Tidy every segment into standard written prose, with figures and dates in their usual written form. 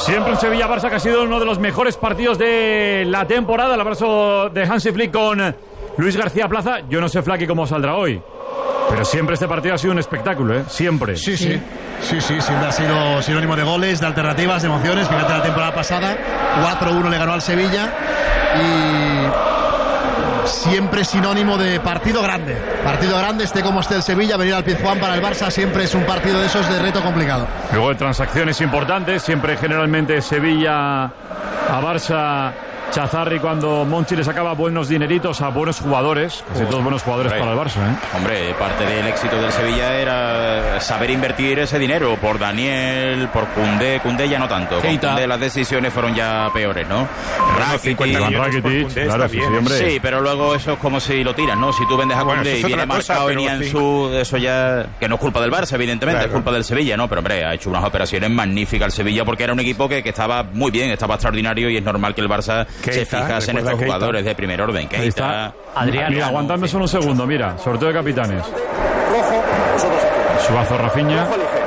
Siempre un Sevilla-Barça que ha sido uno de los mejores partidos de la temporada. El abrazo de Hansi Flick con Luis García Plaza. Yo no sé, Flaky, cómo saldrá hoy, pero siempre este partido ha sido un espectáculo, ¿eh? Siempre. Sí, siempre ha sido sinónimo de goles, de alternativas, de emociones. Fíjate, la temporada pasada 4-1 le ganó al Sevilla y siempre sinónimo de partido grande. Partido grande, esté como esté el Sevilla, venir al Pizjuán para el Barça siempre es un partido de esos de reto complicado. Luego de transacciones importantes, siempre generalmente Sevilla a Barça. Chazarri, cuando Monchi le sacaba buenos dineritos a buenos jugadores, casi todos buenos jugadores para el Barça, ¿eh? Hombre, parte del éxito del Sevilla era saber invertir ese dinero por Daniel, por Koundé ya no tanto. Con Koundé las decisiones fueron ya peores, ¿no? Rakitic, claro, sí, hombre. Sí, pero luego eso es como si lo tiras, ¿no? Si tú vendes a Koundé y viene marcado y Nianzú, eso ya, que no es culpa del Barça, evidentemente, es culpa del Sevilla, ¿no? Pero hombre, ha hecho unas operaciones magníficas el Sevilla porque era un equipo que estaba muy bien, estaba extraordinario y es normal que el Barça se fijase en estos jugadores de primer orden. Keita, Adrián. Mira, aguantadme solo un segundo, mira, sorteo de capitanes. Rojo, nosotros aquí. Suazo, Rafinha.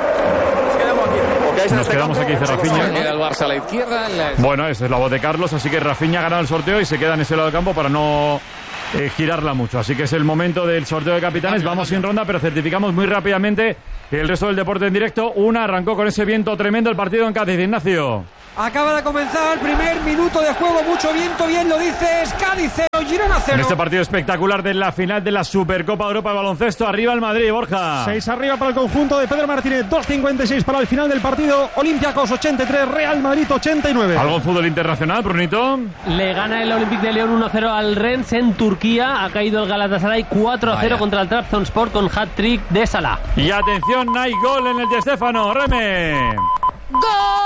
Nos quedamos aquí, dice Rafinha. Queda el Barça a la izquierda. Bueno, esa es la voz de Carlos, así que Rafinha ha ganado el sorteo y se queda en ese lado del campo para no girarla mucho. Así que es el momento del sorteo de capitanes. Vamos sin ronda, pero certificamos muy rápidamente el resto del deporte en directo. Arrancó con ese viento tremendo el partido en Cádiz. Ignacio. Acaba de comenzar el primer minuto de juego, mucho viento, bien lo dices, Cádiz 0, Girona 0. En este partido espectacular de la final de la Supercopa de Europa de baloncesto, arriba el Madrid, Borja. 6 arriba para el conjunto de Pedro Martínez, 2.56 para el final del partido, Olympiacos 83, Real Madrid 89. ¿Algo en fútbol internacional, Brunito? Le gana el Olympique de León 1-0 al Rennes en Turquía, ha caído el Galatasaray 4-0 contra el Trabzonspor con hat-trick de Salah. Y atención, hay gol en el Di Stéfano, Reme. ¡Gol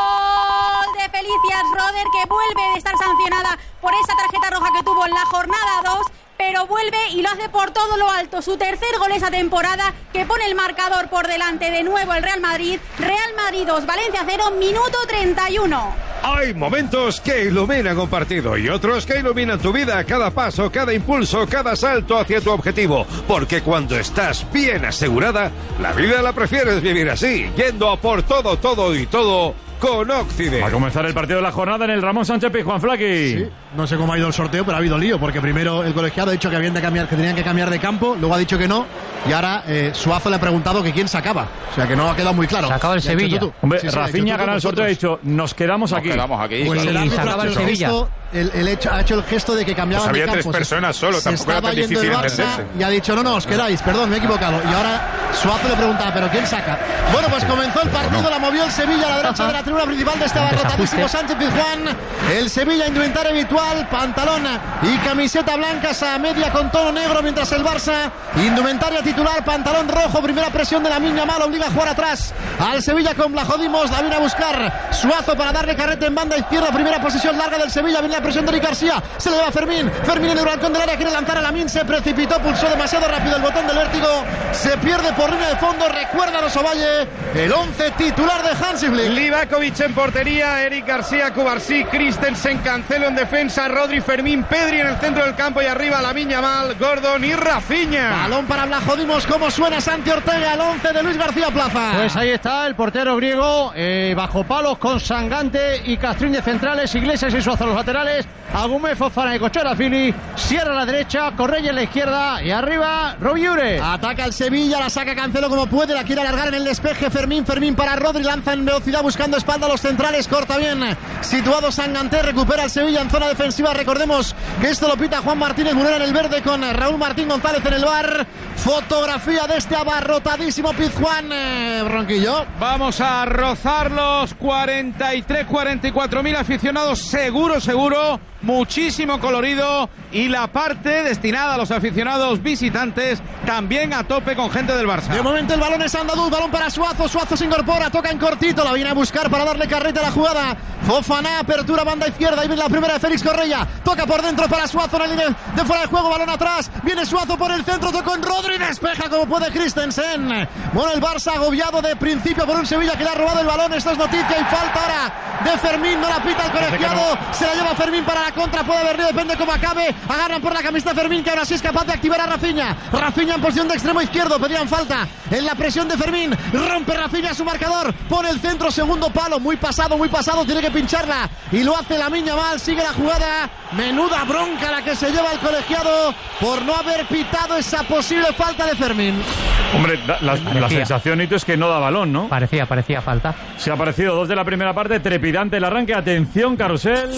de Felicias Roder, que vuelve de estar sancionada por esa tarjeta roja que tuvo en la jornada 2, pero vuelve y lo hace por todo lo alto? Su tercer gol esa temporada, que pone el marcador por delante de nuevo el Real Madrid. Real Madrid 2, Valencia 0, minuto 31. Hay momentos que iluminan un partido y otros que iluminan tu vida, cada paso, cada impulso, cada salto hacia tu objetivo. Porque cuando estás bien asegurada, la vida la prefieres vivir así, yendo a por todo, todo y todo con Occident. Va a comenzar el partido de la jornada en el Ramón Sánchez Pizjuán, Flaky. Sí, no sé cómo ha ido el sorteo, pero ha habido lío, porque primero el colegiado ha dicho que tenían que cambiar de campo, luego ha dicho que no, y ahora Suazo le ha preguntado que quién sacaba. O sea que no ha quedado muy claro. Sacaba el Sevilla. Hombre, sí, Rafinha ha ganado el sorteo y ha dicho, nos quedamos aquí. Pues claro. el sacaba el Sevilla. Ha hecho el gesto de que cambiaban de campo. Había 3 personas solo, tampoco era tan difícil entenderse. Y ha dicho, no, os quedáis, perdón, me he equivocado. Y ahora Suazo le preguntaba, ¿pero quién saca? Bueno, pues comenzó el partido, la movió el Sevilla a la derecha de la tribuna principal de este abarrotadísimo Sánchez Pizjuán. El Sevilla, indumentaria habitual, pantalón y camiseta blancas a media con tono negro, mientras el Barça, indumentaria titular, pantalón rojo, primera presión de Lamine Yamal, obliga a jugar atrás al Sevilla con Blajodimos, la viene a buscar Suazo para darle carrete en banda izquierda, primera posición larga del Sevilla, viene la presión de Eric García, se le lleva Fermín en el balcón del área, quiere lanzar a Lamine, se precipitó, pulsó demasiado rápido el botón del vértigo, se pierde por línea de fondo, recuerda a los Ovalle, el 11 titular de Hansi Flick. Livakovic en portería, Eric García, Cubarsí, Christensen, Cancelo en defensa, Rodri, Fermín, Pedri en el centro del campo y arriba Lamine Yamal, Gordon y Rafinha. Balón para Blajodimos, ¿cómo suena Santi Ortega, el 11 de Luis García Plaza? Pues ahí está el portero griego, bajo palos con Sangante y Castrín de centrales, Iglesias y Suazo a los laterales, Agumé, Fofana y Cochera Fili, Sierra a la derecha, Correia en la izquierda y arriba Robiure. Ataca el Sevilla, la saca Cancelo como puede, la quiere alargar en el despeje, Fermín para Rodri, lanza en velocidad buscando espalda a los centrales, corta bien, situado Sangante, recupera el Sevilla en zona defensiva, recordemos que esto lo pita Juan Martínez Mulera en el verde con Raúl Martín González en el bar. Fotografía de este abarrotadísimo Pizjuán, Ronquillo. Vamos a rozar los 43-44.000 aficionados, seguro, muchísimo colorido, y la parte destinada a los aficionados visitantes también a tope con gente del Barça. De momento el balón es andaluz, balón para Suazo se incorpora, toca en cortito, la viene a buscar para darle carrete a la jugada. Fofana, apertura banda izquierda, y viene la primera de Félix Correia, toca por dentro para Suazo en la línea de fuera de juego, balón atrás, viene Suazo por el centro, tocó en Rodri, despeja como puede Christensen. Bueno, el Barça agobiado de principio por un Sevilla que le ha robado el balón, esto es noticia y falta ahora de Fermín, no la pita el colegiado, se la lleva Fermín para la contra puede haber, depende cómo acabe. Agarran por la camiseta Fermín, que ahora sí es capaz de activar a Rafinha. Rafinha en posición de extremo izquierdo, pedían falta en la presión de Fermín. Rompe Rafinha su marcador, pone el centro, segundo palo, muy pasado, tiene que pincharla y lo hace Lamine Yamal. Sigue la jugada, menuda bronca la que se lleva el colegiado por no haber pitado esa posible falta de Fermín. Hombre, la sensación, Nito, es que no da balón, ¿no? Parecía falta. Se ha aparecido 2 de la primera parte, trepidante el arranque. Atención, Carrusel.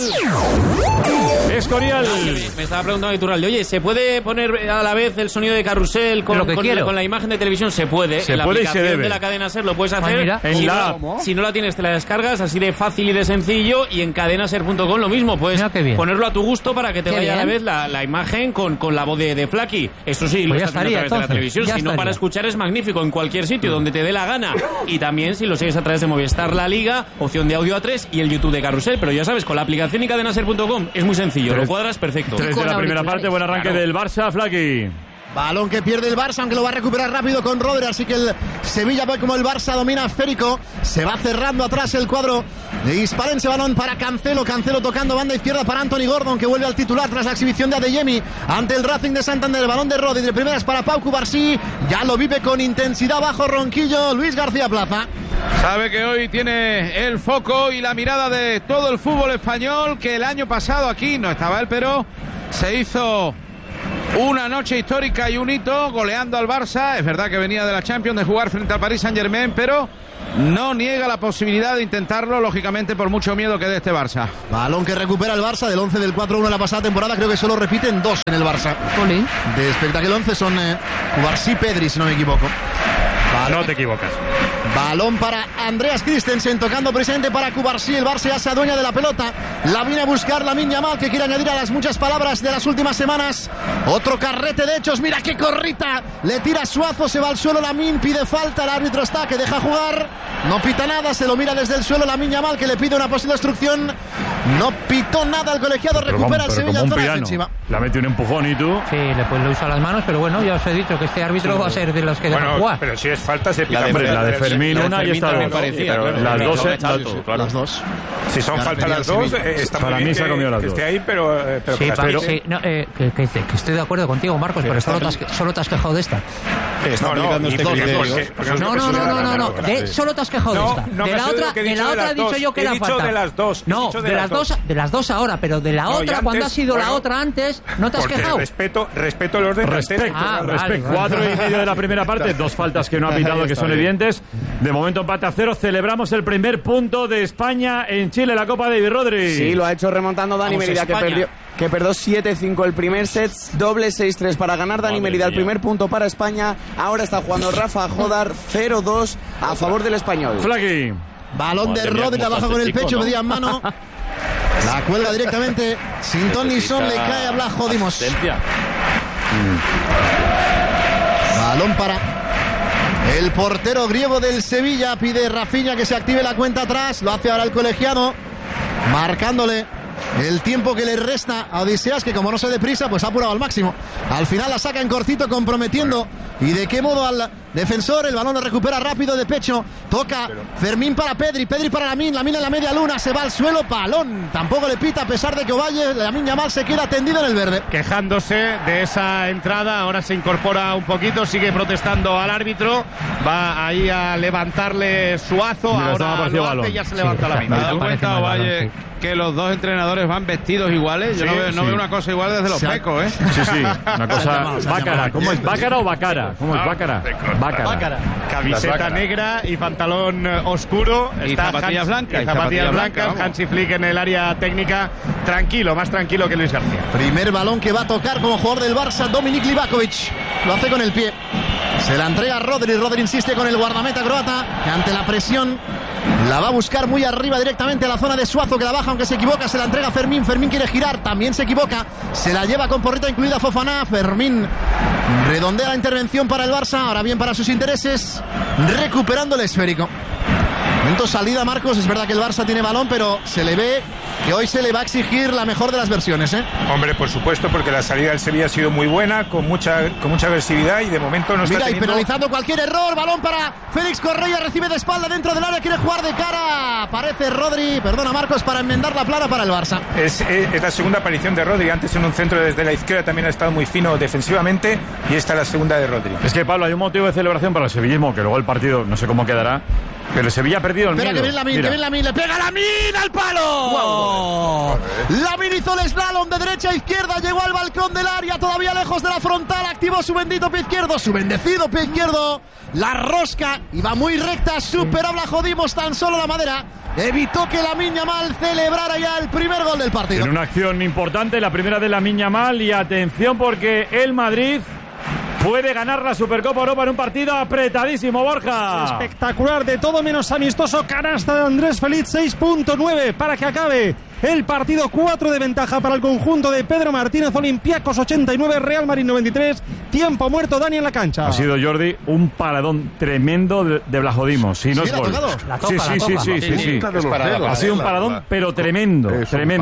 Escorial. Me estaba preguntando Iturralde, oye, ¿se puede poner a la vez el sonido de Carrusel con la imagen de televisión? Se puede. Se en la puede aplicación y se debe. de la cadena SER lo puedes hacer. Si no la tienes, te la descargas, así de fácil y de sencillo. Y en cadenaser.com lo mismo, puedes ponerlo a tu gusto para que te vaya a la vez la imagen con la voz de Flaky. Eso sí, lo estás haciendo a través de la televisión. Si no, para escuchar es magnífico en cualquier sitio donde te dé la gana. Y también si lo sigues a través de Movistar La Liga, opción de audio A3 y el YouTube de Carrusel. Pero ya sabes, con la aplicación y cadenaser.com es muy sencillo, lo cuadras perfecto. 3 de la primera parte, buen arranque del Barça, Flaky. Balón que pierde el Barça, aunque lo va a recuperar rápido con Rodri, así que el Sevilla ve como el Barça domina esférico. Se va cerrando atrás el cuadro de Hispalense. Balón para Cancelo tocando banda izquierda para Anthony Gordon, que vuelve al titular tras la exhibición de Adeyemi ante el Racing de Santander. Balón de Rodri, de primeras para Pau Cubarsí, ya lo vive con intensidad bajo Ronquillo Luis García Plaza. Sabe que hoy tiene el foco y la mirada de todo el fútbol español, que el año pasado aquí no estaba él, pero se hizo una noche histórica y un hito goleando al Barça. Es verdad que venía de la Champions, de jugar frente al Paris Saint-Germain, pero no niega la posibilidad de intentarlo, lógicamente por mucho miedo que dé este Barça. Balón que recupera el Barça del 11 del 4-1 de la pasada temporada. Creo que solo repiten 2 en el Barça. De espectáculo 11 son Cubarsí y Pedri, si no me equivoco. No te equivocas. Balón para Andreas Christensen, tocando precisamente para Cubarsí. El Barça ya se adueña de la pelota. La viene a buscar Lamine Yamal, que quiere añadir a las muchas palabras de las últimas semanas. Otro carrete de hechos, mira qué corrita. Le tira Suazo, se va al suelo Lamine, pide falta, el árbitro está, que deja jugar. No pita nada, se lo mira desde el suelo Lamine Yamal, que le pide una posible instrucción. No pitó nada el colegiado, recupera el Sevilla en zona defensiva. La mete un empujón y tú. Sí, le usa las manos, pero bueno, ya os he dicho que este árbitro va a ser de los que dejan jugar. Pero si es falta, se pita. La de Fermín, una y esta dos. Las dos. Si son faltas las dos, para mí se ha comido las dos. Esté ahí, pero que estoy de acuerdo contigo, Marcos, pero solo te has quejado de esta. Solo te has quejado de esta. De la otra he dicho yo que era falta. De las dos. No, de las dos ahora, pero de la otra, cuando ha sido la otra antes, no te has quejado. Respeto el orden. Respecto. 4:30 de la primera parte, 2 faltas que no ha pitado, que son evidentes. De momento empate a 0. Celebramos el primer punto de España en Chile, la Copa David Rodri. Sí, lo ha hecho remontando Dani Merida, que perdió 7-5 el primer set, doble 6-3 para ganar Dani Merida, el primer punto para España. Ahora está jugando Rafa Jodar, 0-2 a favor del español. Flaky. Balón de Rodri, abajo con el pecho, medía en mano. La cuelga directamente, sin ton ni son, le cae a Blas, jodimos. Balón para el portero griego del Sevilla, pide Rafinha que se active la cuenta atrás, lo hace ahora el colegiado, marcándole el tiempo que le resta a Odiseas, que como no se deprisa, pues ha apurado al máximo. Al final la saca en cortito, comprometiendo. ¿Y de qué modo al defensor? El balón lo recupera rápido de pecho. Toca Fermín para Pedri para Lamine en la media luna, se va al suelo. Balón, tampoco le pita, a pesar de que Ovalle, Lamine Yamal se queda tendido en el verde. Quejándose de esa entrada, ahora se incorpora un poquito, sigue protestando al árbitro. Va ahí a levantarle Suazo. Mira, ahora lo hace y ya se levanta Lamine. ¿Te das cuenta, Ovalle, que los dos entrenadores van vestidos iguales? Yo no veo una cosa igual desde los pecos, ¿eh? Sí, una cosa bácara. ¿Cómo es? ¿Bácara o bacara? ¿Cómo es bácara? Bácara. Camiseta negra y pantalón oscuro. Y zapatillas blancas. Zapatillas blancas. Hansi Flick en el área técnica. Tranquilo, más tranquilo que Luis García. Primer balón que va a tocar como jugador del Barça, Dominik Livakovic. Lo hace con el pie. Se la entrega a Rodri. Rodri insiste con el guardameta croata, que ante la presión la va a buscar muy arriba directamente a la zona de Suazo, que la baja, aunque se equivoca. Se la entrega a Fermín. Fermín quiere girar, también se equivoca. Se la lleva con porrita incluida Fofana. Fermín redondea la intervención para el Barça. Ahora bien para sus intereses, recuperando el esférico. Momento salida, Marcos. Es verdad que el Barça tiene balón, pero se le ve que hoy se le va a exigir la mejor de las versiones, ¿eh? Hombre, por supuesto, porque la salida del Sevilla ha sido muy buena, con mucha agresividad, y de momento no está teniendo... y penalizando cualquier error. Balón para Félix Correa, recibe de espalda dentro del área, quiere jugar de cara. Aparece Rodri, perdona Marcos, para enmendar la plana para el Barça. Es la segunda aparición de Rodri. Antes en un centro desde la izquierda también ha estado muy fino defensivamente, y esta es la segunda de Rodri. Es que, Pablo, hay un motivo de celebración para el sevillismo, que luego el partido no sé cómo quedará, pero el Sevilla ha perdido el miedo. Que viene Lamine, le pega Lamine al palo. Wow. Lamine hizo el slalom de derecha a izquierda, llegó al balcón del área, todavía lejos de la frontal, activó su bendito pie izquierdo, su bendecido pie izquierdo, la rosca, iba muy recta, superó a Blajodimos, tan solo la madera evitó que Lamine Yamal celebrara ya el primer gol del partido. En una acción importante, la primera de Lamine Yamal, y atención porque el Madrid puede ganar la Supercopa Europa en un partido apretadísimo, Borja. Espectacular, de todo menos amistoso, canasta de Andrés Feliz, 6.9 para que acabe el partido, 4 de ventaja para el conjunto de Pedro Martínez. Olympiacos 89, Real Madrid 93, tiempo muerto, Dani en la cancha. Ha sido, Jordi, un paradón tremendo de Blajodimos, si no es gol. Sí. Ha sido un paradón, pero tremendo.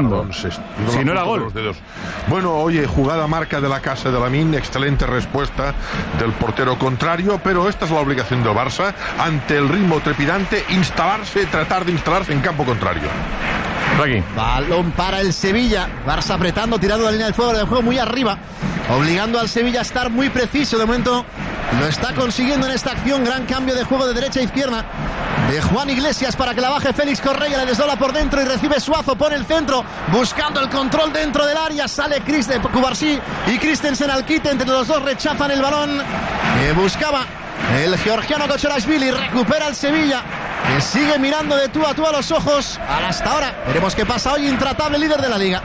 Si no era gol. Bueno, oye, jugada marca de la casa de Lamine, excelente respuesta del portero contrario, pero esta es la obligación del Barça ante el ritmo trepidante, tratar de instalarse en campo contrario. Aquí. Balón para el Sevilla, Barça apretando, tirando la línea del juego muy arriba, obligando al Sevilla a estar muy preciso. De momento lo está consiguiendo en esta acción. Gran cambio de juego de derecha a izquierda de Juan Iglesias para que la baje Félix Correa, le desdobla por dentro y recibe Suazo, pone el centro, buscando el control dentro del área, sale Cubarsí y Christensen al quite, entre los dos rechazan el balón que buscaba el georgiano Kochorashvili. Recupera el Sevilla, que sigue mirando de tú a tú a los ojos hasta ahora. Veremos qué pasa hoy, intratable líder de la liga.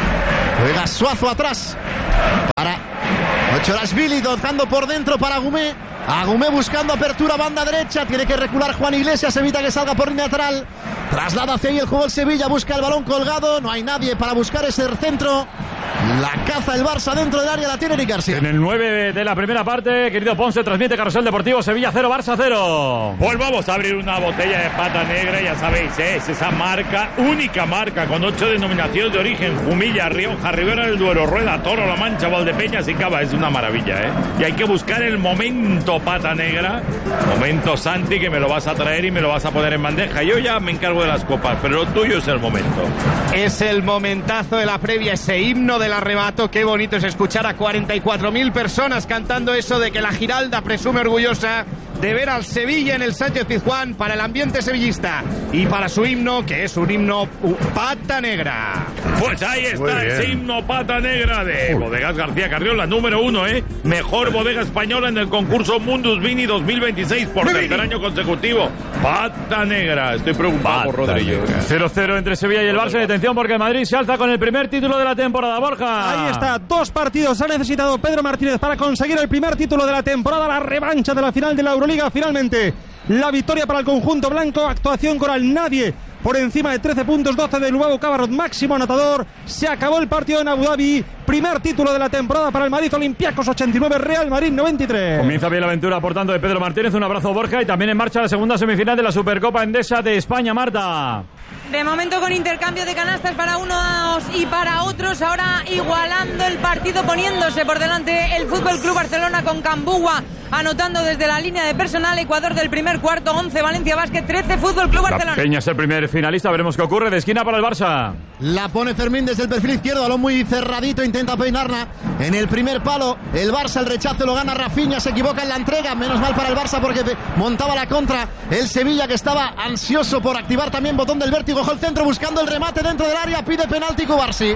Juega Suazo atrás para Kochorashvili, tocando por dentro para Agumé. Agumé buscando apertura, banda derecha, tiene que recular Juan Iglesias, evita que salga por línea lateral, traslada hacia ahí el juego el Sevilla, busca el balón colgado, no hay nadie para buscar ese centro. La caza el Barça dentro del área, la tiene Eric García. En el 9 de la primera parte, querido Ponce, transmite Carrusel Deportivo, Sevilla 0, Barça 0. Pues vamos a abrir una botella de pata negra, ya sabéis, es esa marca, única marca, con 8 denominaciones de origen: Jumilla, Rioja, Ribera del Duero, Rueda, Toro, La Mancha, Valdepeñas y Cava. Es una maravilla, Y hay que buscar el momento pata negra, momento Santi, que me lo vas a traer y me lo vas a poner en bandeja. Yo ya me encargo de las copas, pero lo tuyo es el momento. Es el momentazo de la previa, ese himno del arrebato. Qué bonito es escuchar a 44.000 personas cantando eso de que la Giralda presume orgullosa de ver al Sevilla en el Sánchez Pizjuán, para el ambiente sevillista y para su himno, que es un himno pata negra. Pues ahí está ese himno pata negra de Bodegas García Carrión, la número 1, mejor bodega española en el concurso Mundus Vini 2026 por tercer año consecutivo. Pata negra. Estoy preocupado por Rodríguez. 0-0 entre Sevilla y el Barça. Atención porque el Madrid se alza con el primer título de la temporada, Borja. Ahí está, 2 partidos ha necesitado Pedro Martínez para conseguir el primer título de la temporada, la revancha de la final de la Euroliga. Finalmente la victoria para el conjunto blanco, actuación con al nadie por encima de 13 puntos, 12 de Lubavo Cabarrot, máximo anotador. Se acabó el partido en Abu Dhabi, primer título de la temporada para el Madrid. Olympiacos 89, Real Madrid 93. Comienza bien la aventura, por tanto, de Pedro Martínez. Un abrazo, Borja, y también en marcha la segunda semifinal de la Supercopa Endesa de España, Marta. De momento con intercambio de canastas para unos y para otros, ahora igualando el partido, poniéndose por delante el Fútbol Club Barcelona con Cambúa anotando desde la línea de personal. Ecuador del primer cuarto, 11 Valencia Basket, 13 Fútbol Club Barcelona. La Peña es el primer finalista, veremos qué ocurre. De esquina para el Barça. La pone Fermín desde el perfil izquierdo, balón muy cerradito, intenta peinarla en el primer palo. El Barça, el rechazo lo gana Rafinha, se equivoca en la entrega, menos mal para el Barça porque montaba la contra el Sevilla, que estaba ansioso por activar también botón del vértigo. Ojo el centro buscando el remate dentro del área, pide penalti Cubarsí,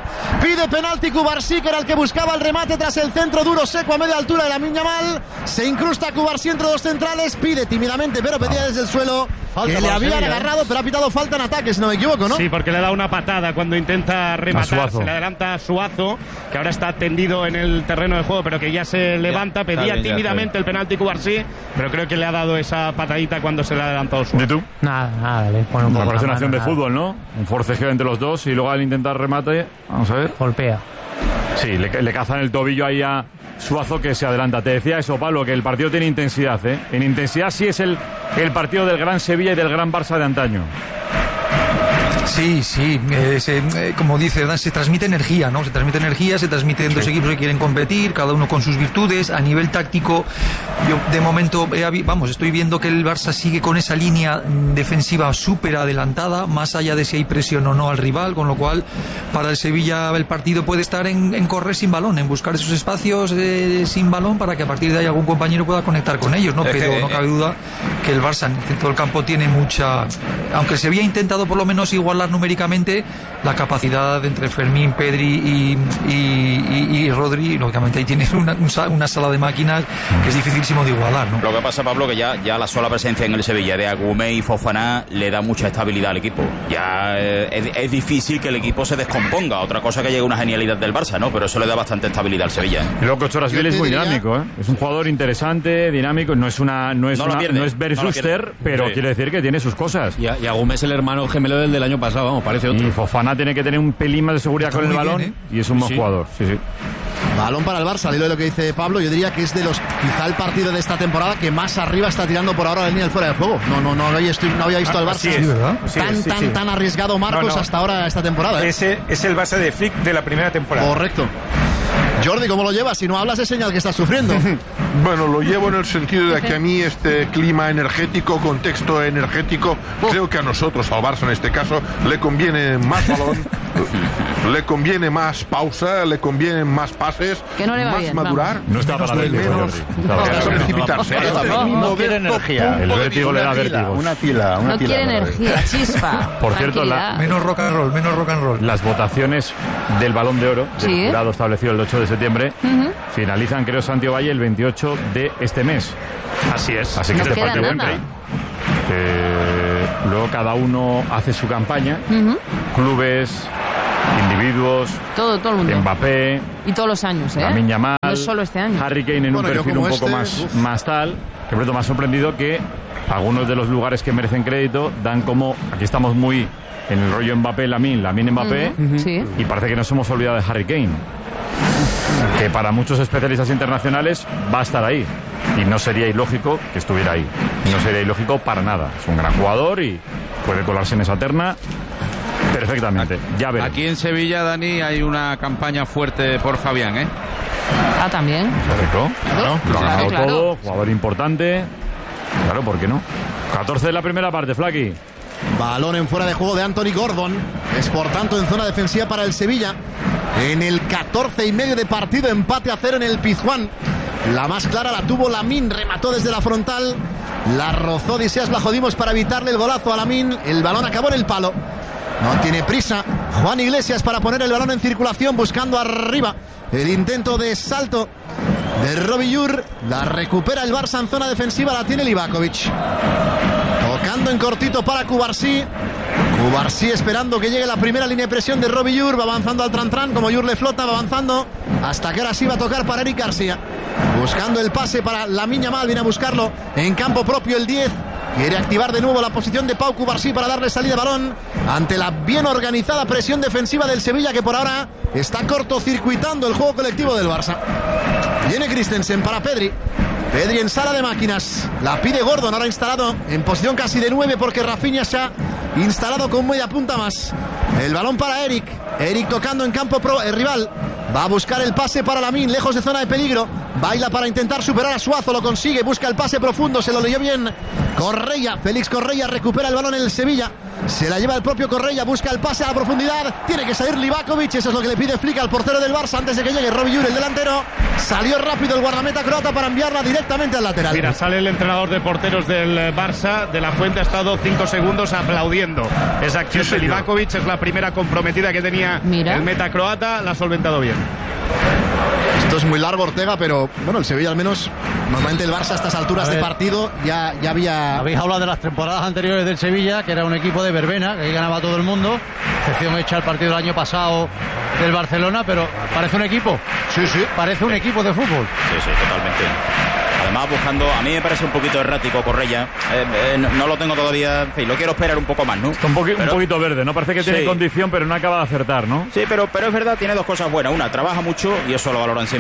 que era el que buscaba el remate tras el centro duro seco a media altura de Lamine Yamal. Se incrusta Cubarsí entre dos centrales, pide tímidamente pero pedía desde el suelo que le habían agarrado, pero ha pitado falta en ataque, si no me equivoco, ¿no? Sí, porque le da una patada cuando intenta rematar, se le adelanta a Suazo, que ahora está tendido en el terreno de juego, pero que ya se levanta, pedía tímidamente el penalti Cubarsí, pero creo que le ha dado esa patadita cuando se le ha adelantado Suazo. ¿Y tú? Nada, le pone una acción de fútbol, ¿no? Un forcejeo entre los dos y luego al intentar remate, vamos a ver. Golpea. Sí, le cazan el tobillo ahí a Suazo, que se adelanta. Te decía eso, Pablo, que el partido tiene intensidad, En intensidad sí es el partido del Gran Sevilla Sevilla y del gran Barça de antaño. Sí, como dice Hernán, se transmite energía, ¿no? Se transmiten dos equipos que quieren competir, cada uno con sus virtudes. A nivel táctico, yo de momento estoy viendo que el Barça sigue con esa línea defensiva súper adelantada, más allá de si hay presión o no al rival, con lo cual para el Sevilla el partido puede estar en correr sin balón, en buscar esos espacios sin balón para que a partir de ahí algún compañero pueda conectar con ellos, ¿no? Pero no cabe duda que el Barça en el centro del campo tiene mucha... Aunque el Sevilla ha intentado por lo menos igualar numéricamente, la capacidad entre Fermín, Pedri y Rodri, lógicamente ahí tienes una sala de máquinas que es dificilísimo de igualar, ¿no? Lo que pasa, Pablo, que ya la sola presencia en el Sevilla de Agumé y Fofana le da mucha estabilidad al equipo. Ya es difícil que el equipo se descomponga. Otra cosa que llegue una genialidad del Barça, ¿no? Pero eso le da bastante estabilidad al Sevilla. Y luego Cochorasvili es muy dinámico, ¿eh? Es un jugador interesante, dinámico, no es Bersuster, pero quiere decir que tiene sus cosas. Y Agumé es el hermano gemelo del año pasado, vamos, parece otro. Y Fofana tiene que tener un pelín más de seguridad con el balón, y es un buen jugador. Sí. Balón para el Barça, al hilo de lo que dice Pablo, yo diría que es de los, quizá el partido de esta temporada que más arriba está tirando por ahora la línea del fuera de juego. No había visto al Barça tan arriesgado, Marcos, hasta ahora esta temporada. Ese es el Barça de Flick de la primera temporada. Correcto. Jordi, ¿cómo lo llevas? Si no hablas es señal que estás sufriendo. Bueno, lo llevo en el sentido de que a mí este clima energético, contexto energético, creo que a nosotros, al Barça en este caso, le conviene más balón, le conviene más pausa, le conviene más pases, que no le va más bien, madurar, no está para menos precipitarse. No quiere energía. El vértigo le da vértigo. Una pila. No quiere energía, chispa. Por cierto, menos rock and roll. Las votaciones del Balón de Oro, del jurado establecido el 8 de septiembre, finalizan, creo, Santiago Valle el 28 de este mes. Así es. Así que este partido entra. Luego cada uno hace su campaña, clubes, individuos, todo el mundo. Mbappé, y todos los años, Lamine Yamal, no es solo este año. Harry Kane en un perfil un poco más tal, que pronto me ha sorprendido que algunos de los lugares que merecen crédito dan como, aquí estamos muy en el rollo Mbappé, Lamine Mbappé, y parece que nos hemos olvidado de Harry Kane, que para muchos especialistas internacionales va a estar ahí, y no sería ilógico que estuviera ahí, no sería ilógico para nada. Es un gran jugador y puede colarse en esa terna perfectamente. Ya veremos. Aquí en Sevilla, Dani, hay una campaña fuerte por Fabián, ¿eh? Ah, también. Correcto. Claro. Lo ha ganado todo, jugador importante. Claro, ¿por qué no? 14 de la primera parte, Flaky. Balón en fuera de juego de Anthony Gordon. Es por tanto en zona defensiva para el Sevilla. En el 14,5 de partido, empate a 0 en el Pizjuán. La más clara la tuvo Lamine, remató desde la frontal. La rozó Odisseas Blajodimos para evitarle el golazo a Lamine. El balón acabó en el palo. No tiene prisa Juan Iglesias para poner el balón en circulación, buscando arriba el intento de salto de Robillur. La recupera el Barça en zona defensiva, la tiene Livakovic. Tocando en cortito para Cubarsí. Cubarsí esperando que llegue la primera línea de presión de Robillur. Va avanzando al Tran, como Yur le flota, va avanzando hasta que ahora sí va a tocar para Eric García. Buscando el pase para Lamine Yamal, viene a buscarlo en campo propio el 10. Quiere activar de nuevo la posición de Pau Cubarsí para darle salida de balón ante la bien organizada presión defensiva del Sevilla, que por ahora está cortocircuitando el juego colectivo del Barça. Viene Christensen para Pedri. Pedri en sala de máquinas. La pide Gordon, ahora instalado en posición casi de 9 porque Rafinha se ha instalado con media punta más. El balón para Eric. Eric tocando en campo rival. Va a buscar el pase para Lamine, lejos de zona de peligro. Baila para intentar superar a Suazo, lo consigue. Busca el pase profundo, se lo leyó bien Correia. Félix Correia recupera el balón en el Sevilla. Se la lleva el propio Correia, busca el pase a la profundidad. Tiene que salir Livakovic, eso es lo que le pide Flick al portero del Barça antes de que llegue Robillur, el delantero. Salió rápido el guardameta croata para enviarla directamente al lateral. Mira, sale el entrenador de porteros del Barça, de la Fuente, ha estado 5 segundos aplaudiendo esa acción de Livakovic. Es la primera comprometida que tenía el meta croata, la ha solventado bien. Esto es muy largo, Ortega, pero bueno, el Sevilla al menos, normalmente el Barça a estas alturas de partido ya había... Habéis hablado de las temporadas anteriores del Sevilla, que era un equipo de verbena, que ahí ganaba todo el mundo, excepción hecha el partido del año pasado del Barcelona, pero parece un equipo. Sí. Parece un equipo de fútbol. Sí, totalmente. Además, buscando, a mí me parece un poquito errático Correia. No lo tengo todavía, en fin, lo quiero esperar un poco más, ¿no? Está un poquito verde, ¿no? Parece que tiene condición, pero no acaba de acertar, ¿no? Sí, pero es verdad, tiene dos cosas buenas. Una, trabaja mucho y eso lo valoran siempre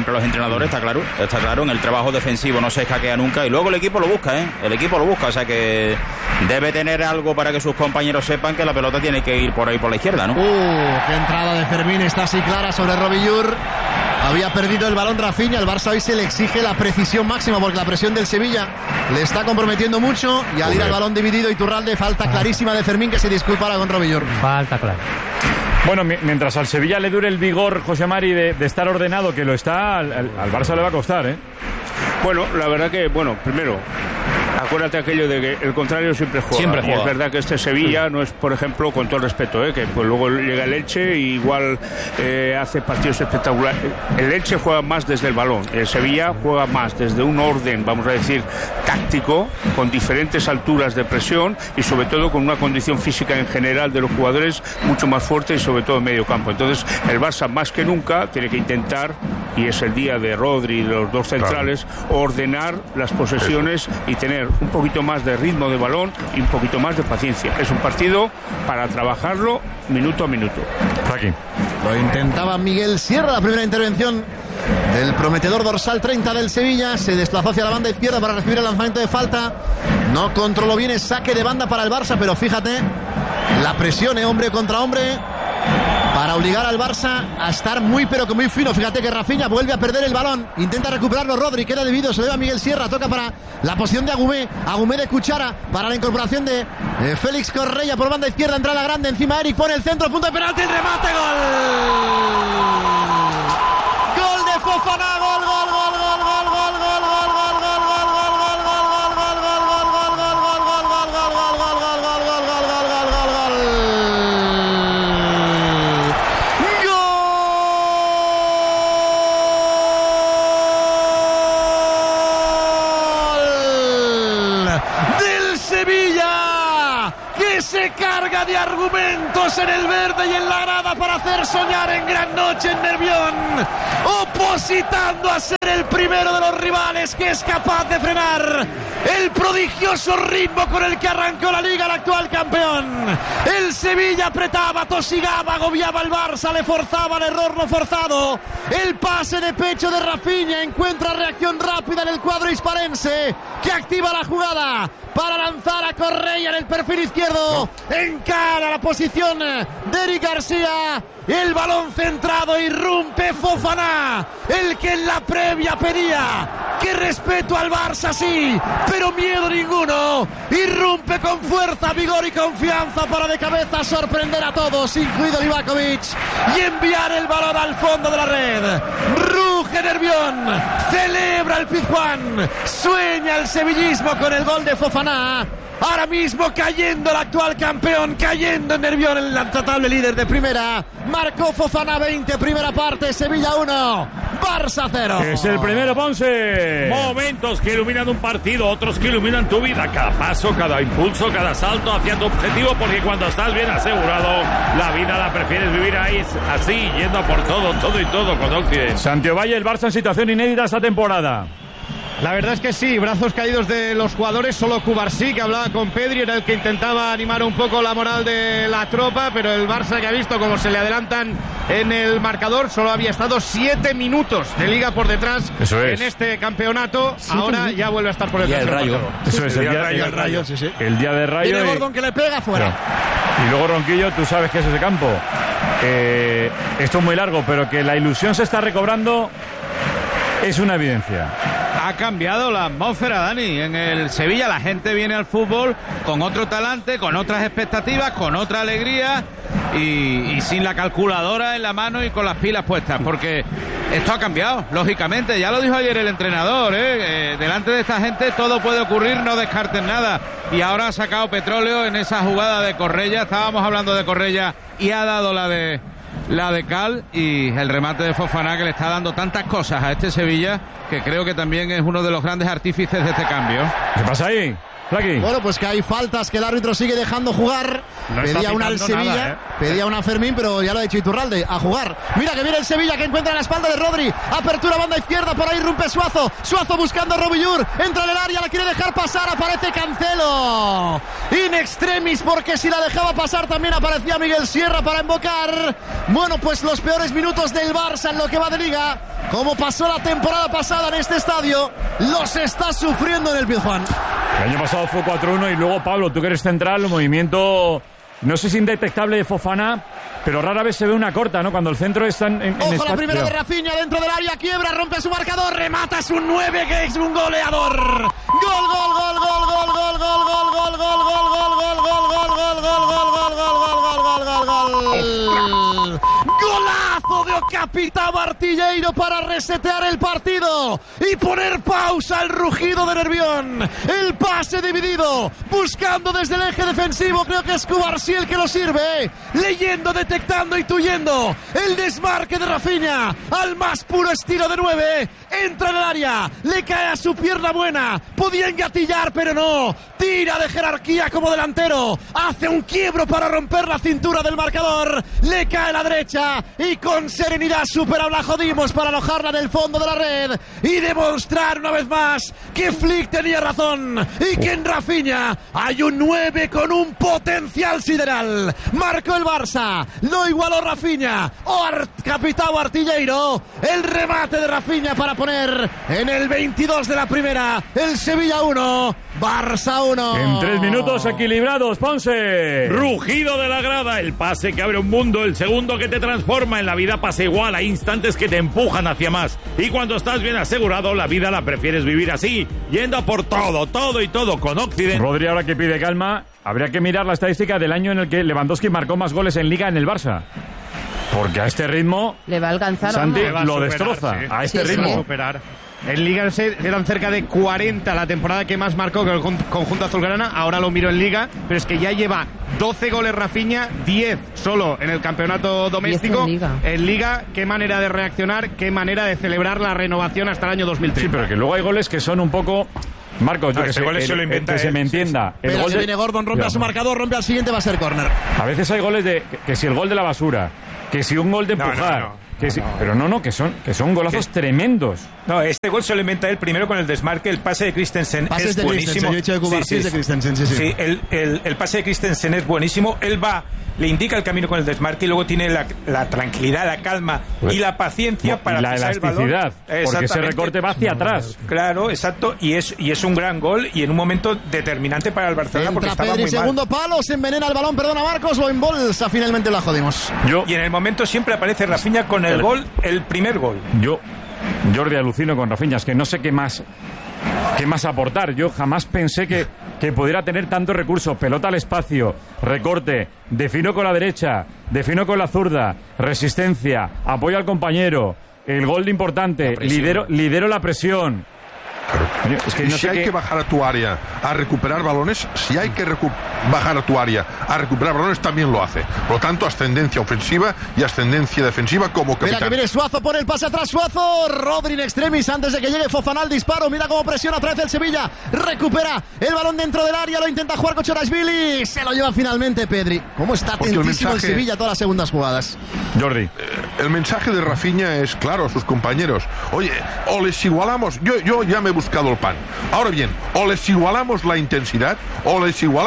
siempre los entrenadores, está claro, en el trabajo defensivo no se escaquea nunca y luego el equipo lo busca, o sea que debe tener algo para que sus compañeros sepan que la pelota tiene que ir por ahí por la izquierda, ¿no? Qué entrada de Fermín, está así clara sobre Robillur. Había perdido el balón Rafinha, el Barça hoy se le exige la precisión máxima porque la presión del Sevilla le está comprometiendo mucho y al ir al balón dividido Iturralde, falta clarísima de Fermín que se disculpara con Robillur. Falta clara. Bueno, mientras al Sevilla le dure el vigor, José Mari, de estar ordenado, que lo está, al Barça le va a costar, ¿eh? Bueno, la verdad que, primero, acuérdate aquello de que el contrario siempre juega. Y es verdad que este Sevilla no es, por ejemplo, con todo el respeto, que pues luego llega el Elche y igual hace partidos espectaculares. El Elche juega más desde el balón. El Sevilla juega más desde un orden, vamos a decir, táctico, con diferentes alturas de presión y sobre todo con una condición física en general de los jugadores mucho más fuerte y sobre todo en medio campo. Entonces el Barça más que nunca tiene que intentar, y es el día de Rodri y de los dos centrales, ordenar las posesiones y tener un poquito más de ritmo de balón y un poquito más de paciencia. Es un partido para trabajarlo minuto a minuto. Aquí lo intentaba Miguel Sierra, la primera intervención del prometedor dorsal 30 del Sevilla, se desplazó hacia la banda izquierda para recibir el lanzamiento de falta, no controló bien, es saque de banda para el Barça, pero fíjate la presión, hombre contra hombre, para obligar al Barça a estar muy pero que muy fino. Fíjate que Rafinha vuelve a perder el balón, intenta recuperarlo Rodri, queda debido, se le va a Miguel Sierra, toca para la posición de Agumé de Cuchara, para la incorporación de Félix Correia por banda izquierda, entra la grande, encima Eric, pone el centro, punto de penalti, el remate, gol de Fofana, gol se carga de argumentos en el verde y en la grada para hacer soñar en gran noche en Nervión, opositando a ser el primero de los rivales que es capaz de frenar el prodigioso ritmo con el que arrancó la Liga el actual campeón. El Sevilla apretaba, tosigaba, agobiaba al Barça, le forzaba el error no forzado. El pase de pecho de Rafinha encuentra reacción rápida en el cuadro hispalense, que activa la jugada para lanzar a Correia en el perfil izquierdo, encara la posición de Eric García, el balón centrado, irrumpe Fofana, el que en la previa pedía que respeto al Barça sí, pero miedo ninguno, irrumpe con fuerza, vigor y confianza para de cabeza sorprender a todos, incluido Livakovic, y enviar el balón al fondo de la red. Ruge Nervión, celebra el Pizjuán, sueña el sevillismo con el gol de Fofana. Ahora mismo cayendo el actual campeón, cayendo en Nervión, el intratable líder de primera. Marcó Fofana 20, primera parte, Sevilla 1, Barça 0. Es el primero, Ponce. Momentos que iluminan un partido, otros que iluminan tu vida. Cada paso, cada impulso, cada salto hacia tu objetivo, porque cuando estás bien asegurado, la vida la prefieres vivir ahí, así, yendo por todo y todo con Occidente. Santiago Valle, el Barça en situación inédita esta temporada. La verdad es que sí, brazos caídos de los jugadores, solo Cubarsí, que hablaba con Pedri, era el que intentaba animar un poco la moral de la tropa, pero el Barça, que ha visto cómo se le adelantan en el marcador, solo había estado 7 minutos de liga por detrás en este campeonato, ahora ya vuelve a estar por detrás. El Rayo. Eso es, el día del Rayo. Sí. El día del Rayo. Tiene Gordon que le pega fuera. Y luego Ronquillo, tú sabes que es ese campo. Esto es muy largo, pero que la ilusión se está recobrando es una evidencia. Ha cambiado la atmósfera, Dani. En el Sevilla la gente viene al fútbol con otro talante, con otras expectativas, con otra alegría y sin la calculadora en la mano y con las pilas puestas, porque esto ha cambiado, lógicamente. Ya lo dijo ayer el entrenador, delante de esta gente todo puede ocurrir, no descarten nada. Y ahora ha sacado petróleo en esa jugada de Correia. Estábamos hablando de Correia y ha dado la de Cal, y el remate de Fofana, que le está dando tantas cosas a este Sevilla, que creo que también es uno de los grandes artífices de este cambio. ¿Qué pasa ahí? Flaqui. Bueno, pues que hay faltas que el árbitro sigue dejando jugar. No pedía una al Sevilla, nada, pedía una a Fermín, pero ya lo ha dicho Iturralde, a jugar. Mira que viene el Sevilla, que encuentra la espalda de Rodri. Apertura banda izquierda, por ahí irrumpe Suazo. Suazo buscando a Robillur, entra en el área, la quiere dejar pasar, aparece Cancelo. In extremis, porque si la dejaba pasar también aparecía Miguel Sierra para invocar. Bueno, pues los peores minutos del Barça en lo que va de Liga, como pasó la temporada pasada en este estadio, los está sufriendo en el Pizjuán. El año pasado fue 4-1 y luego, Pablo, tú que eres central, el movimiento, no sé si indetectable de Fofana, pero rara vez se ve una corta, ¿no? Cuando el centro está en Ojo, la primera de Rafinha dentro del área, quiebra, rompe su marcador, remata, es un 9 que es un goleador. Gol, gol, gol, gol, gol, gol, gol, gol, gol, gol, gol, gol, gol, gol, gol, gol, gol. Golazo de Capitão Artilheiro para resetear el partido y poner pausa al rugido de Nervión. El pase dividido, buscando desde el eje defensivo, creo que es Cubarsí el que lo sirve, leyendo, detectando y tuyendo el desmarque de Rafinha al más puro estilo de 9, entra en el área, le cae a su pierna buena, podía engatillar pero no, tira de jerarquía como delantero, hace un quiebro para romper la cintura del marcador, le cae a la derecha y con serenidad supera a Blajodimos para alojarla en el fondo de la red y demostrar una vez más que Flick tenía razón y que en Rafinha hay un 9 con un potencial sideral. Marcó el Barça, lo igualó Rafinha o Capitão Artilheiro, el remate de Rafinha para poner en el 22 de la primera el Sevilla 1, Barça 1. En 3 minutos equilibrados, Ponce. Rugido de la grada, el pase que abre un mundo, el segundo que te transforma. En la vida pasa igual, hay instantes que te empujan hacia más. Y cuando estás bien asegurado, la vida la prefieres vivir así, yendo a por todo, todo y todo con Occident. Rodri, ahora que pide calma, habría que mirar la estadística del año en el que Lewandowski marcó más goles en Liga en el Barça. Porque a este ritmo, le va a alcanzar, Santi ¿no? lo destroza. Sí. A este ritmo. Superar. En Liga eran cerca de 40 la temporada que más marcó con el conjunto azulgrana. Ahora lo miro en Liga, pero es que ya lleva 12 goles Rafinha, 10 solo en el campeonato doméstico. En Liga, qué manera de reaccionar, qué manera de celebrar la renovación hasta el año 2030. Sí, pero que luego hay goles que son un poco... Marcos, yo que se me entienda. El gol viene Gordon, rompe a su marcador, rompe al siguiente, va a ser córner. A veces hay goles de que si el gol de la basura, que si un gol de empujar... Pero que son golazos tremendos. No, este gol se lo inventa él primero con el desmarque. El pase de Christensen es buenísimo. El pase de Christensen es buenísimo. Él va, le indica el camino con el desmarque y luego tiene la tranquilidad, la calma y la paciencia para la pisar elasticidad, el balón. porque ese recorte va hacia atrás. Claro, exacto. Y es un gran gol y en un momento determinante para el Barcelona. Entra porque estaba Pedri, muy mal. segundo palo, se envenena el balón, perdona Marcos, lo embolsa, finalmente la jodimos. Y en el momento siempre aparece Rafinha con el gol, el primer gol. Jordi, alucino con Rafinha, es que no sé qué más aportar. Yo jamás pensé que pudiera tener tanto recurso. Pelota al espacio, recorte, defino con la derecha, defino con la zurda, resistencia, apoyo al compañero, el gol de importante, lidero la presión. Claro. Es que no si hay que bajar a tu área a recuperar balones, si hay que bajar a tu área a recuperar balones, también lo hace. Por lo tanto, ascendencia ofensiva y ascendencia defensiva como capitán. Mira que viene Suazo, pone el pase atrás, Suazo, Rodri in extremis antes de que llegue Fofana al disparo. Mira cómo presiona otra vez el Sevilla, recupera el balón dentro del área, lo intenta jugar Kochorashvili, se lo lleva finalmente Pedri. ¿Cómo está atentísimo el Sevilla todas las segundas jugadas? Jordi, el mensaje de Rafinha es claro a sus compañeros. Oye, o les igualamos, yo ya me he buscado el pan. Ahora bien, o les igualamos la intensidad, o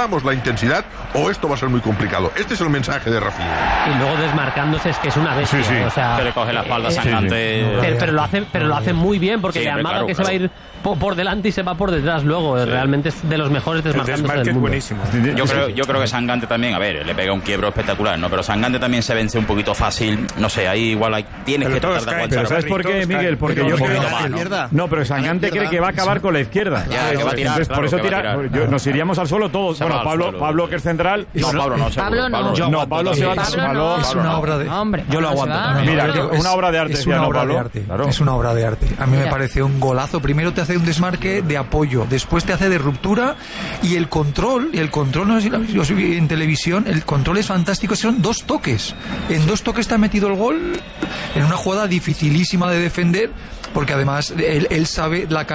esto va a ser muy complicado. Este es el mensaje de Rafinha. Y luego desmarcándose es que es una bestia. Sí. O sea, que le coge la espalda Sangante. Pero lo hace muy bien, porque le amaga que se va a ir por delante y se va por detrás luego. Realmente es de los mejores desmarcándose del mundo. Buenísimo. Yo creo que Sangante también, a ver, le pega un quiebro espectacular, ¿no? Pero Sangante también se vence un poquito fácil. No sé, ahí igual tienes que tratar de aguantar. Pero ¿sabes por qué, Miguel? Porque yo creo que... No, pero Sangante cree que va a acabar con la izquierda. Que va a tirar, entonces, por eso nos iríamos al suelo todos. Bueno, Pablo que es central. No, Pablo no. Pablo se va al suelo. Es una obra de... Yo lo aguanto. Mira, una obra de arte. Es una obra de arte. Es una obra de arte. A mí me parece un golazo. Primero te hace un desmarque de apoyo, después te hace de ruptura y el control, no sé si lo habéis visto en televisión, el control es fantástico. Son 2 toques. En 2 toques te ha metido el gol en una jugada dificilísima de defender, porque además él sabe la calidad del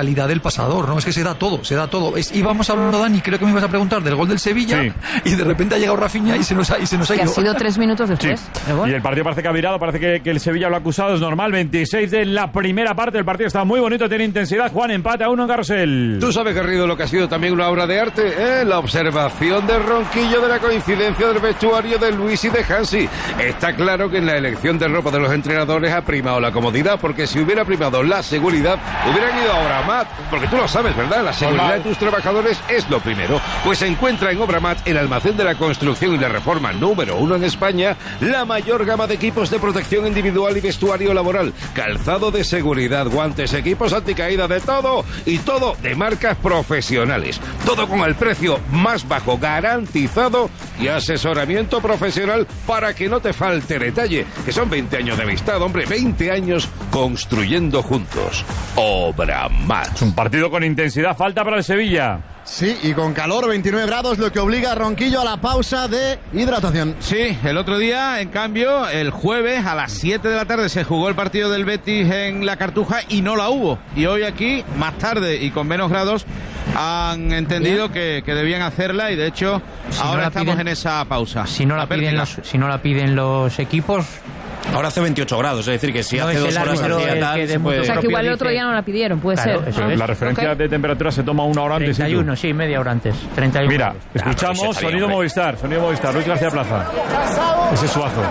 pasador, ¿no? Es que se da todo. Íbamos hablando, Dani, creo que me ibas a preguntar del gol del Sevilla, y de repente ha llegado Rafinha y se nos ha ido. Que ha sido 3 minutos después. Sí. Y el partido parece que ha virado, parece que el Sevilla lo ha acusado, es normal. 26 de la primera parte, el partido está muy bonito, tiene intensidad. Juan, empate a 1 en Carrusel. Tú sabes, Garrido, lo que ha sido también una obra de arte, la observación de Ronquillo de la coincidencia del vestuario de Luis y de Hansi. Está claro que en la elección de ropa de los entrenadores ha primado la comodidad, porque si hubiera primado la seguridad, hubieran ido a Obramat, porque tú lo sabes, ¿verdad? La seguridad de tus trabajadores es lo primero. Pues se encuentra en Obramat, el almacén de la construcción y la reforma número 1 en España, la mayor gama de equipos de protección individual y vestuario laboral, calzado de seguridad, guantes, equipos anticaída, de todo, y todo de marcas profesionales. Todo con el precio más bajo garantizado y asesoramiento profesional para que no te falte detalle, que son 20 años de amistad, hombre, 20 años construyendo juntos. Obramat. Es un partido con intensidad, falta para el Sevilla. Sí, y con calor, 29 grados, lo que obliga a Ronquillo a la pausa de hidratación. Sí, el otro día, en cambio, el jueves a las 7 de la tarde se jugó el partido del Betis en la Cartuja y no la hubo. Y hoy aquí, más tarde y con menos grados, han entendido que debían hacerla y de hecho ahora estamos en esa pausa. Si no la piden los equipos... Ahora hace 28 grados, es decir, que si hace 2 horas hacía tal... O sea, que igual el otro día no la pidieron, puede ser. La referencia de temperatura se toma 1 hora antes. 31, sí, media hora antes. 31. Mira, escuchamos sonido Movistar, Luis García Plaza. Ese es Suazo.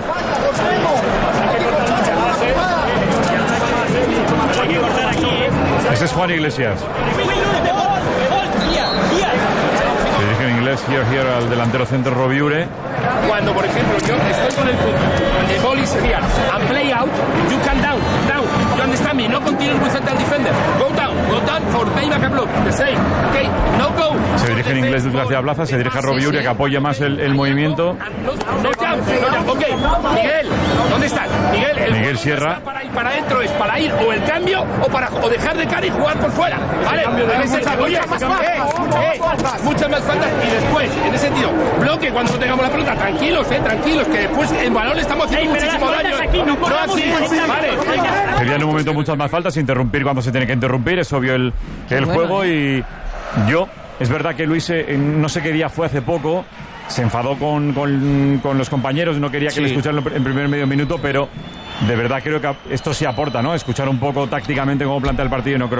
Ese es Juan Iglesias. Se dirige en inglés, here, al delantero centro Roviure. Cuando, por ejemplo, yo estoy con el punto, the ball is here, and play out, you can down, you understand me, no continue with central defender, go down for payback and block, the same, okay, no go. Se dirige en inglés Luis García Plaza, se dirige a Roviure, que apoya más el movimiento. No down, ok, Miguel, ¿dónde está? Miguel Sierra. Para adentro es para ir o el cambio o dejar de cara y jugar por fuera, ¿vale? Muchas más faltas y después, en ese sentido, bloque cuando no tengamos la pelota, tranquilos, que después en balón estamos haciendo muchísimo daño. Vale. Sería en un momento muchas más faltas, interrumpir cuando se tiene que interrumpir, es obvio el juego y es verdad que Luis, no sé qué día fue hace poco, se enfadó con los compañeros, no quería que le escucharan en primer medio minuto, pero de verdad creo que esto sí aporta, ¿no? Escuchar un poco tácticamente cómo plantea el partido, no creo